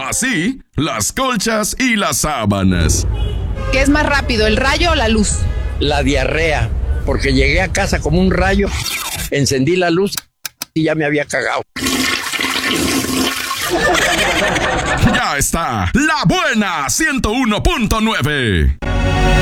Así, las colchas y las sábanas. ¿Qué es más rápido, el rayo o la luz? La diarrea, porque llegué a casa como un rayo, encendí la luz y ya me había cagado. Ya está, La Buena 101.9.